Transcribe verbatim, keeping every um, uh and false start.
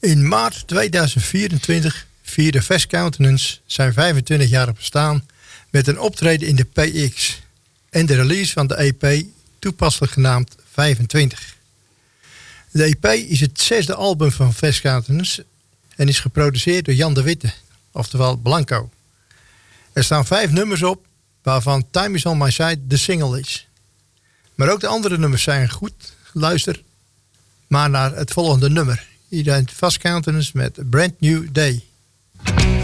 In maart tweeduizend vierentwintig vierde Fast Countenance zijn vijfentwintig jaar bestaan met een optreden in de P X en de release van de E P, toepasselijk genaamd vijfentwintig. De E P is het zesde album van Fast Countenance en is geproduceerd door Jan de Witte, oftewel Blanco. Er staan vijf nummers op, waarvan Time Is On My Side de single is. Maar ook de andere nummers zijn goed. Luister maar naar het volgende nummer. Hier Fast Countenance met Brand New Day.